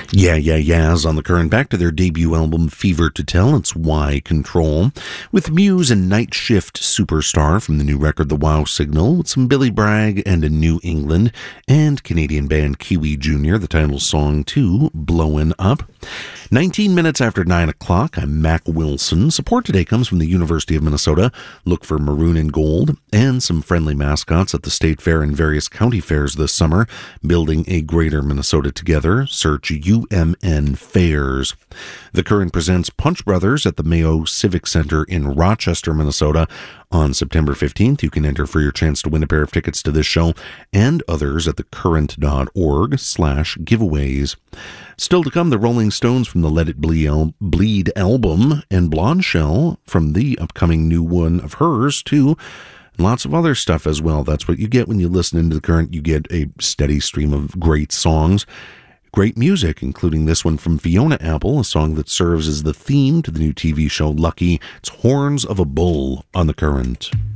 Yeahs on the Current, back to their debut album Fever to Tell. It's Y Control, with Muse and Night Shift Superstar from the new record The Wow Signal, with some Billy Bragg and a New England, and Canadian band Kiwi Jr., the title song to Blowin' Up. 19 minutes after 9 o'clock, I'm Mac Wilson. Support today comes from the University of Minnesota. Look for maroon and gold and some friendly mascots at the State Fair and various county fairs this summer. Building a greater Minnesota together. Search UMN Fairs. The Current presents Punch Brothers at the Mayo Civic Center in Rochester, Minnesota on September 15th. You can enter for your chance to win a pair of tickets to this show and others at thecurrent.org/giveaways. Still to come, the Rolling Stones from the Let It Bleed album, and Blonde Shell from the upcoming new one of hers, too. Lots of other stuff as well. That's what you get when you listen into The Current. You get a steady stream of great songs, great music, including this one from Fiona Apple, a song that serves as the theme to the new TV show Lucky. It's Horns of a Bull on The Current.